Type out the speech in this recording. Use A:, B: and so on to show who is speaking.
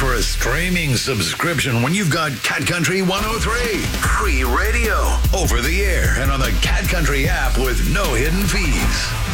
A: for a streaming subscription when you've got Cat Country 103. Free radio. Over the air and on the Cat Country app with no hidden fees.